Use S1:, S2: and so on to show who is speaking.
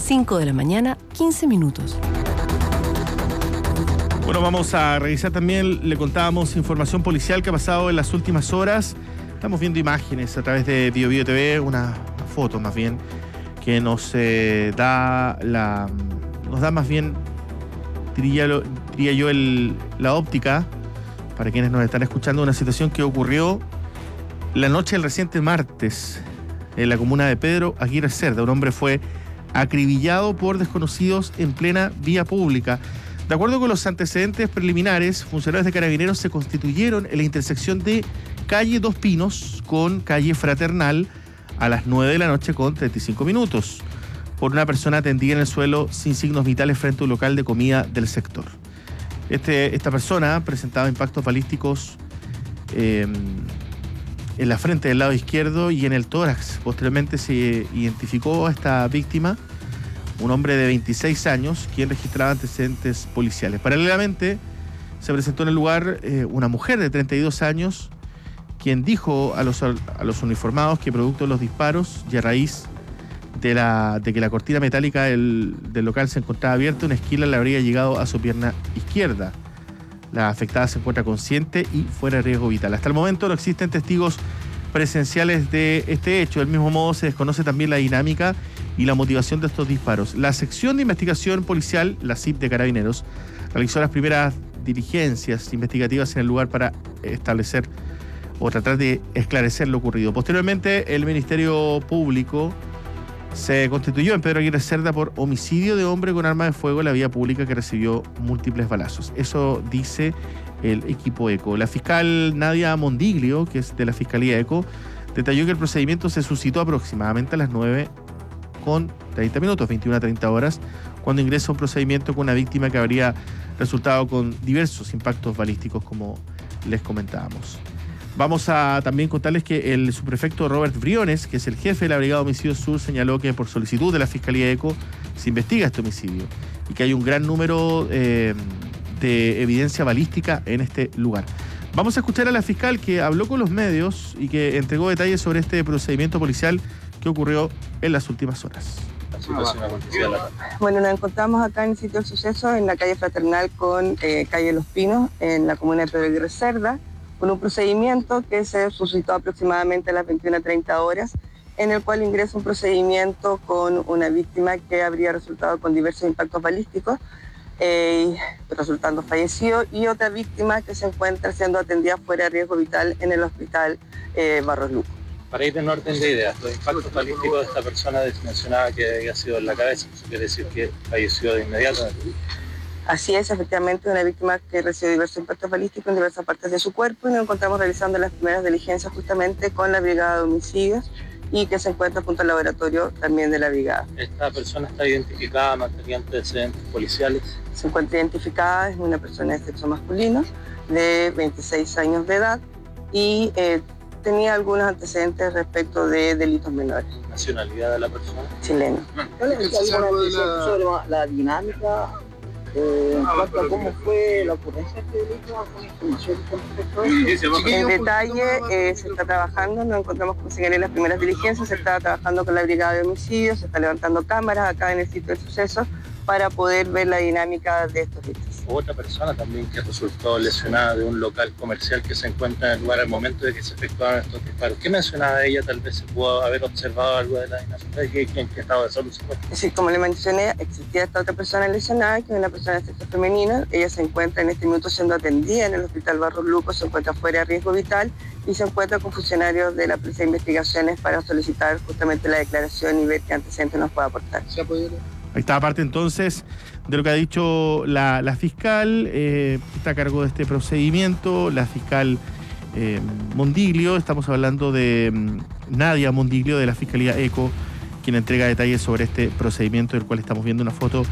S1: 5 de la mañana, 15 minutos.
S2: Bueno, vamos a revisar también, le contábamos información policial que ha pasado en las últimas horas. Estamos viendo imágenes a través de BioBio TV, una foto más bien, que nos da más bien, diría yo, la óptica, para quienes nos están escuchando, una situación que ocurrió la noche del reciente martes en la comuna de Pedro Aguirre Cerda. Un hombre fue acribillado por desconocidos en plena vía pública. De acuerdo con los antecedentes preliminares, funcionarios de Carabineros se constituyeron en la intersección de calle Dos Pinos con calle Fraternal a las 9 de la noche con 35 minutos por una persona tendida en el suelo sin signos vitales frente a un local de comida del sector. Esta persona presentaba impactos balísticos en la frente del lado izquierdo y en el tórax. Posteriormente se identificó a esta víctima, un hombre de 26 años, quien registraba antecedentes policiales. Paralelamente, se presentó en el lugar una mujer de 32 años, quien dijo a los uniformados que producto de los disparos y a raíz de que la cortina metálica del local se encontraba abierta, una esquila le habría llegado a su pierna izquierda. La afectada se encuentra consciente y fuera de riesgo vital. Hasta el momento no existen testigos presenciales de este hecho. Del mismo modo, se desconoce también la dinámica y la motivación de estos disparos. La sección de investigación policial, la SIP de Carabineros, realizó las primeras diligencias investigativas en el lugar para establecer o tratar de esclarecer lo ocurrido. Posteriormente, el Ministerio Público se constituyó en Pedro Aguirre Cerda por homicidio de hombre con arma de fuego en la vía pública que recibió múltiples balazos. Eso dice el equipo ECO. La fiscal Nadia Mondiglio, que es de la Fiscalía ECO, detalló que el procedimiento se suscitó aproximadamente a las 9:30 minutos, 21:30 horas, cuando ingresa un procedimiento con una víctima que habría resultado con diversos impactos balísticos, como les comentábamos. Vamos a también contarles que el subprefecto Robert Briones, que es el jefe de la Brigada de Homicidios Sur, señaló que por solicitud de la Fiscalía ECO se investiga este homicidio y que hay un gran número de evidencia balística en este lugar. Vamos a escuchar a la fiscal que habló con los medios y que entregó detalles sobre este procedimiento policial que ocurrió en las últimas horas.
S3: Bueno, nos encontramos acá en el sitio del suceso, en la calle Fraternal con calle Los Pinos, en la comuna de Pedro Aguirre Cerda, con un procedimiento que se suscitó aproximadamente a las 21:30 horas, en el cual ingresa un procedimiento con una víctima que habría resultado con diversos impactos balísticos, resultando fallecido, y otra víctima que se encuentra siendo atendida fuera de riesgo vital en el hospital Barros Luco.
S4: Para ir en orden de ideas, los impactos balísticos de esta persona mencionaba que había sido en la cabeza, eso quiere decir que falleció de inmediato.
S3: Así es, efectivamente, una víctima que recibió diversos impactos balísticos en diversas partes de su cuerpo, y nos encontramos realizando las primeras diligencias justamente con la Brigada de Homicidios y que se encuentra junto al laboratorio también de la Brigada.
S4: ¿Esta persona está identificada, mantenía antecedentes policiales?
S3: Se encuentra identificada, es una persona de sexo masculino, de 26 años de edad y tenía algunos antecedentes respecto de delitos menores.
S4: ¿Nacionalidad de la persona?
S3: Chileno.
S5: Sobre la dinámica en cuanto a cómo fue la ocurrencia de este delito, con información con respecto a eso.
S3: En detalle se está trabajando, nos encontramos con señalar las primeras diligencias, se está trabajando con la Brigada de Homicidios, se está levantando cámaras acá en el sitio del suceso para poder ver la dinámica de estos hechos.
S4: Otra persona también que resultó lesionada de un local comercial que se encuentra en el lugar al momento de que se efectuaron estos disparos. ¿Qué mencionaba ella? Tal vez se pudo haber observado algo de la dinámica. ¿En qué estado de salud se encuentra?
S3: Sí, como le mencioné, existía esta otra persona lesionada, que es una persona de sexo femenino. Ella se encuentra en este minuto siendo atendida en el hospital Barros Luco, se encuentra fuera de riesgo vital y se encuentra con funcionarios de la Policía de Investigaciones para solicitar justamente la declaración y ver qué antecedentes nos puede aportar.
S2: ¿Se ha podido? Ahí está parte entonces de lo que ha dicho la fiscal, está a cargo de este procedimiento, la fiscal Mondiglio. Estamos hablando de Nadia Mondiglio de la Fiscalía ECO, quien entrega detalles sobre este procedimiento del cual estamos viendo una foto